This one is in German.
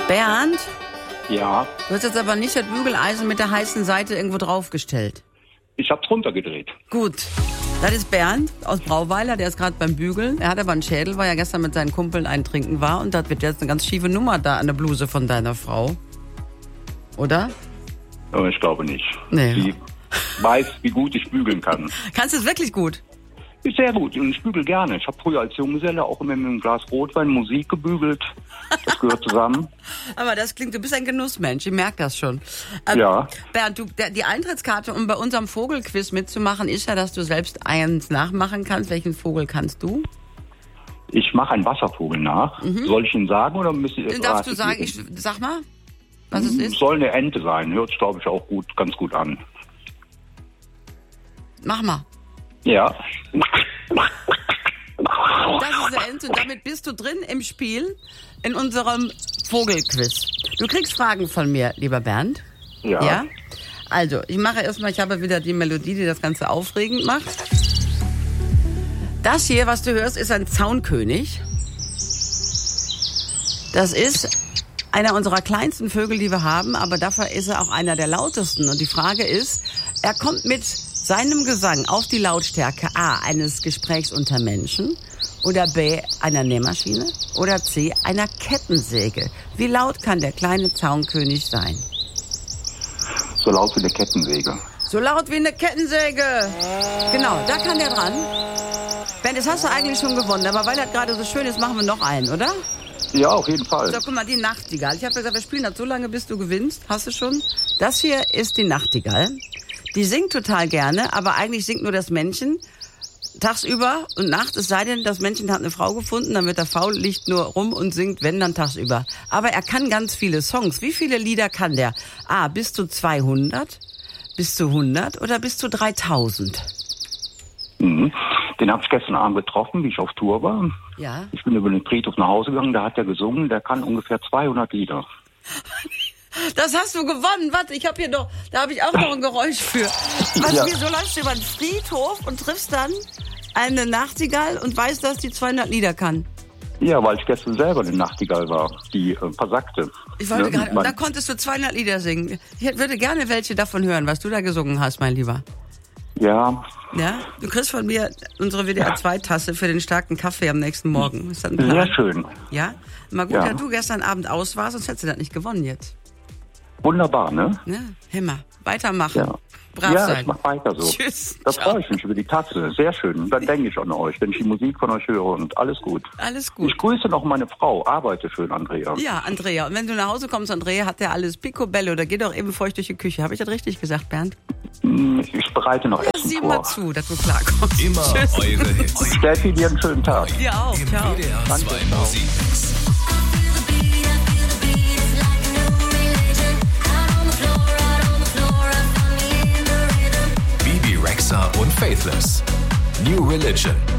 Bernd, Ja, du hast jetzt aber nicht das Bügeleisen mit der heißen Seite irgendwo draufgestellt. ich hab's runtergedreht. Gut, das ist Bernd aus Brauweiler, der ist gerade beim Bügeln. Er hat aber einen Schädel, weil er gestern mit seinen Kumpeln eintrinken war. Und das wird jetzt eine ganz schiefe Nummer da an der Bluse von deiner Frau. Oder? Aber ich glaube nicht. Nee. Sie weiß, wie gut ich bügeln kann. Kannst du es wirklich gut? Ist sehr gut und ich bügel gerne. Ich habe früher als Junggeselle auch immer mit einem Glas Rotwein Musik gebügelt. Das gehört zusammen. Aber das klingt, du bist ein Genussmensch, ich merke das schon. Ja. Bernd, die Eintrittskarte, um bei unserem Vogelquiz mitzumachen, ist ja, dass du selbst eins nachmachen kannst. Welchen Vogel kannst du? Ich mache einen Wasservogel nach. Soll ich ihn sagen oder müsst ihr... Darfst du sagen, sag mal, was es ist? Soll eine Ente sein. Hört sich, glaube ich, auch ganz gut an. Mach mal. Ja. Das ist eine Ente und damit bist du drin im Spiel in unserem Vogelquiz. Du kriegst Fragen von mir, lieber Bernd. Ja. Ja? Also, ich habe wieder die Melodie, die das Ganze aufregend macht. Das hier, was du hörst, ist ein Zaunkönig. Das ist einer unserer kleinsten Vögel, die wir haben, aber dafür ist er auch einer der lautesten. Und die Frage ist, er kommt mit seinem Gesang auf die Lautstärke A, eines Gesprächs unter Menschen, oder B, einer Nähmaschine, oder C, einer Kettensäge. Wie laut kann der kleine Zaunkönig sein? So laut wie eine Kettensäge. So laut wie eine Kettensäge. Genau, da kann der dran. Ben, das hast du eigentlich schon gewonnen, aber weil das gerade so schön ist, machen wir noch einen, oder? Ja, auf jeden Fall. So, guck mal, die Nachtigall. Ich habe gesagt, wir spielen das so lange, bis du gewinnst. Hast du schon? Das hier ist die Nachtigall. Die singt total gerne, aber eigentlich singt nur das Männchen tagsüber und nachts, es sei denn, das Männchen hat eine Frau gefunden, dann wird er faul, liegt nur rum und singt, wenn, dann tagsüber. Aber er kann ganz viele Songs. Wie viele Lieder kann der? A, bis zu 200, bis zu 100 oder bis zu 3000? Mhm. Den habe ich gestern Abend getroffen, wie ich auf Tour war. Ja. Ich bin über den Friedhof nach Hause gegangen, da hat er gesungen, der kann ungefähr 200 Lieder. Das hast du gewonnen. Warte, da habe ich auch noch ein Geräusch für. Ja. Wieso läufst du über den Friedhof und triffst dann eine Nachtigall und weißt, dass die 200 Lieder kann? Ja, weil ich gestern selber eine Nachtigall war, die versagte. Ich wollte gerade, und da konntest du 200 Lieder singen. Ich würde gerne welche davon hören, was du da gesungen hast, mein Lieber. Ja. Ja? Du kriegst von mir unsere WDR-2-Tasse für den starken Kaffee am nächsten Morgen. Ist das ein Plan? Sehr schön. Ja? Mal gut, Ja. dass du gestern Abend aus warst, sonst hättest du das nicht gewonnen jetzt. Wunderbar, ne? Ja, Himmer. Weitermachen. Ja. Brav Ja, sein. ich mach weiter so. Tschüss. Da Ciao. freue ich mich über die Tasse. Sehr schön. Dann denke ich an euch, wenn ich die Musik von euch höre und alles gut. Alles gut. Ich grüße noch meine Frau. Arbeite schön, Andrea. Ja, Andrea. Und wenn du nach Hause kommst, Andrea, hat der alles picobello. Da geht doch eben feucht durch die Küche. Habe ich das richtig gesagt, Bernd? Ich bereite noch Essen Sieh vor. mal zu, dass du klarkommst. Immer Tschüss. eure Hits. Steffi, dir einen schönen Tag. Dir auch. Im Ciao. WDR 2 Danke, ciao. Musikmix. Bibi Rexha und Faithless. New Religion.